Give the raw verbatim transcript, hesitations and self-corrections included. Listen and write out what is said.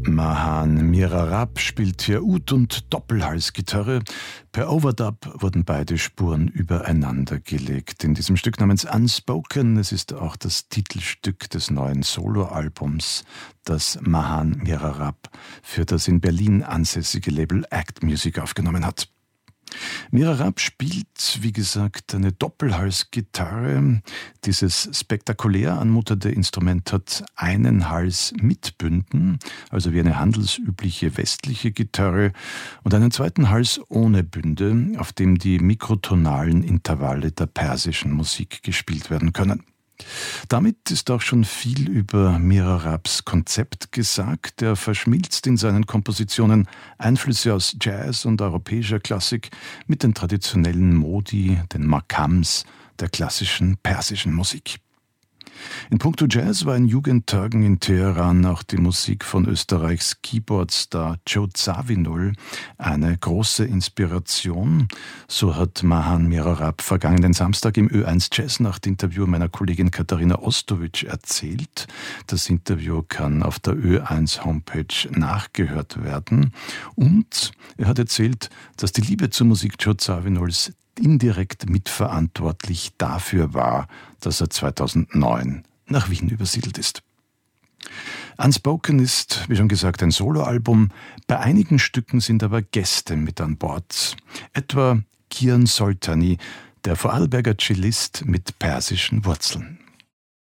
Mahan Mirarab spielt hier Ud- und Doppelhalsgitarre. Per Overdub wurden beide Spuren übereinander gelegt. In diesem Stück namens Unspoken, es ist auch das Titelstück des neuen Soloalbums, das Mahan Mirarab für das in Berlin ansässige Label Act Music aufgenommen hat. Mirarab spielt, wie gesagt, eine Doppelhalsgitarre. Dieses spektakulär anmutende Instrument hat einen Hals mit Bünden, also wie eine handelsübliche westliche Gitarre, und einen zweiten Hals ohne Bünde, auf dem die mikrotonalen Intervalle der persischen Musik gespielt werden können. Damit ist auch schon viel über Mirarabs Konzept gesagt. Er verschmilzt in seinen Kompositionen Einflüsse aus Jazz und europäischer Klassik mit den traditionellen Modi, den Makams der klassischen persischen Musik. In puncto Jazz war in Jugendtagen in Teheran auch die Musik von Österreichs Keyboardstar Joe Zawinul eine große Inspiration. So hat Mahan Mirarab vergangenen Samstag im Ö eins Jazznacht-Interview meiner Kollegin Katharina Ostowitsch erzählt. Das Interview kann auf der Ö eins Homepage nachgehört werden. Und er hat erzählt, dass die Liebe zur Musik Joe Zawinuls indirekt mitverantwortlich dafür war, dass er zweitausendneun nach Wien übersiedelt ist. Unspoken ist, wie schon gesagt, ein Soloalbum. Bei einigen Stücken sind aber Gäste mit an Bord. Etwa Kian Soltani, der Vorarlberger Cellist mit persischen Wurzeln.